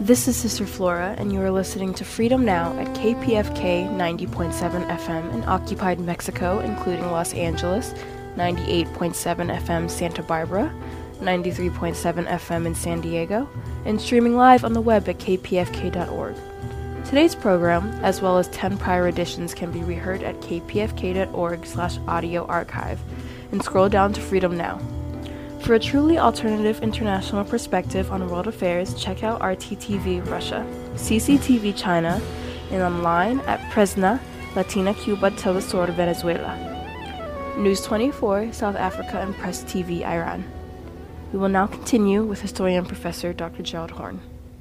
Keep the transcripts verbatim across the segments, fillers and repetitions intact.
This is Sister Flora, and you are listening to Freedom Now at K P F K ninety point seven F M in occupied Mexico, including Los Angeles, ninety-eight point seven F M Santa Barbara, ninety-three point seven F M in San Diego, and streaming live on the web at k p f k dot org. Today's program, as well as ten prior editions, can be reheard at k p f k dot org slash audio archive, and scroll down to Freedom Now. For a truly alternative international perspective on world affairs, check out R T T V Russia, C C T V China, and online at Presna, Latina Cuba Telesur Venezuela, News twenty-four South Africa, and Press T V Iran. We will now continue with historian Professor Doctor Gerald Horne.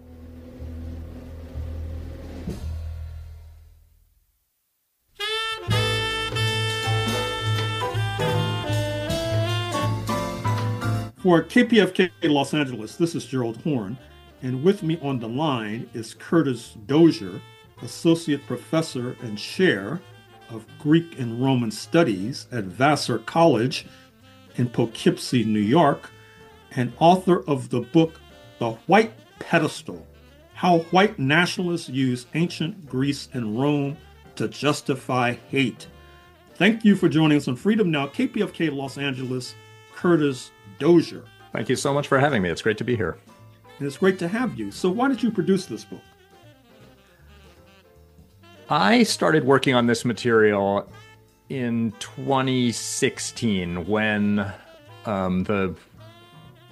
For K P F K Los Angeles, this is Gerald Horne, and with me on the line is Curtis Dozier, Associate Professor and Chair of Greek and Roman Studies at Vassar College in Poughkeepsie, New York, and author of the book, The White Pedestal: How White Nationalists Use Ancient Greece and Rome to Justify Hate. Thank you for joining us on Freedom Now, K P F K Los Angeles, Curtis Dozier. Thank you so much for having me. It's great to be here. And it's great to have you. So why did you produce this book? I started working on this material in twenty sixteen when um, the